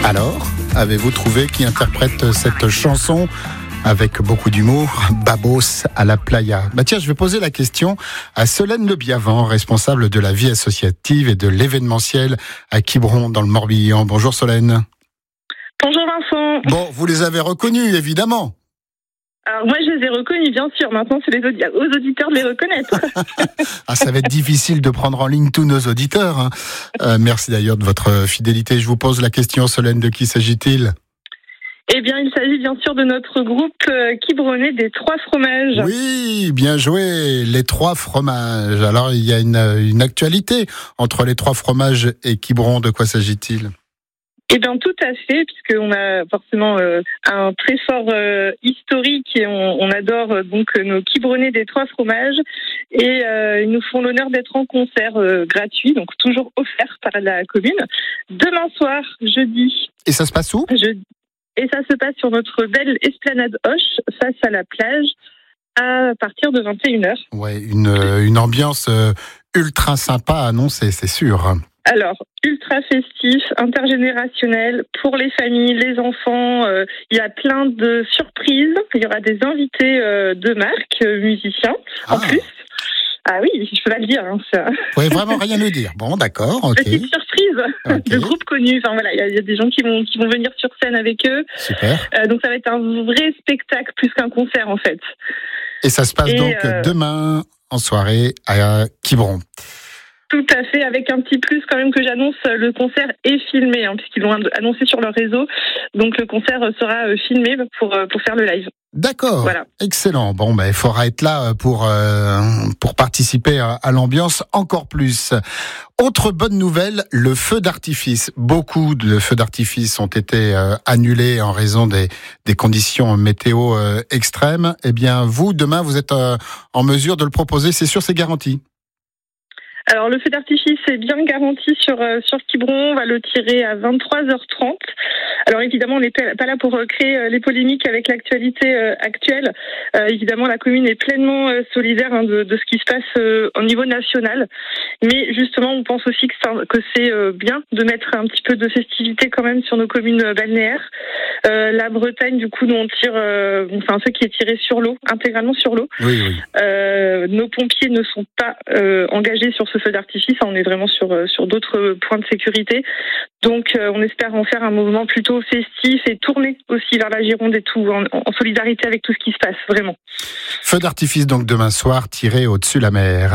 Alors, avez-vous trouvé qui interprète cette chanson avec beaucoup d'humour, Babos à la playa? Tiens, je vais poser la question à Solène Le Biavant, responsable de la vie associative et de l'événementiel à Quiberon dans le Morbihan. Bonjour Solène. Bonjour Vincent. Bon, vous les avez reconnus, évidemment. Alors moi je les ai reconnus, bien sûr. Maintenant c'est aux auditeurs de les reconnaître. Ça va être difficile de prendre en ligne tous nos auditeurs. Merci d'ailleurs de votre fidélité. Je vous pose la question, Solène, de qui s'agit-il ? Eh bien, il s'agit bien sûr de notre groupe quiberonnais des Trois Fromages. Oui, bien joué, les Trois Fromages. Alors, il y a une actualité entre les Trois Fromages et Quiberon. De quoi s'agit-il ? Eh bien, tout à fait, puisqu'on a forcément un très fort historique et on adore donc nos Quiberonnais des Trois Fromages. Et ils nous font l'honneur d'être en concert gratuit, donc toujours offert par la commune, demain soir, jeudi. Et ça se passe où ? Et ça se passe sur notre belle esplanade Hoche, face à la plage, à partir de 21h. Ouais, une ambiance ultra sympa à annoncer, c'est sûr. Alors, ultra festif, intergénérationnel, pour les familles, les enfants. Il y a plein de surprises. Il y aura des invités de marque, musiciens, en plus. Ah oui, je peux pas le dire. Ça. Vous pouvez vraiment rien nous dire. Bon, d'accord, ok. Petite surprise de groupes connus. Enfin voilà, il y a des gens qui vont venir sur scène avec eux. Super. Donc ça va être un vrai spectacle plus qu'un concert en fait. Et ça se passe donc demain en soirée à Quiberon. Tout à fait, avec un petit plus quand même que j'annonce, le concert est filmé, puisqu'ils l'ont annoncé sur leur réseau. Donc le concert sera filmé pour faire le live. D'accord, voilà. Excellent. Bon, il faudra être là pour participer à l'ambiance encore plus. Autre bonne nouvelle, le feu d'artifice. Beaucoup de feux d'artifice ont été annulés en raison des conditions météo extrêmes. Eh bien, vous, demain, vous êtes en mesure de le proposer, c'est sûr, c'est garanti. Alors le feu d'artifice est bien garanti sur Quiberon, on va le tirer à 23h30. Alors évidemment on n'est pas là pour créer les polémiques avec l'actualité actuelle. Évidemment la commune est pleinement solidaire de ce qui se passe au niveau national. Mais justement on pense aussi que c'est bien de mettre un petit peu de festivité quand même sur nos communes balnéaires. La Bretagne du coup nous on tire, un feu qui est tiré sur l'eau, intégralement sur l'eau. Oui. Nos pompiers ne sont pas engagés sur ce feu d'artifice, on est vraiment sur d'autres points de sécurité. Donc on espère en faire un mouvement plutôt festif et tourné aussi vers la Gironde et tout, en solidarité avec tout ce qui se passe, vraiment. Feu d'artifice donc demain soir, tiré au-dessus la mer.